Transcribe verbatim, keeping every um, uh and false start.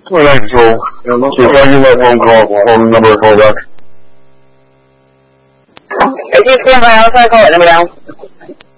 Alright, so, so if I give that phone call, phone number call back. If you stand by, I'll try to call it number down.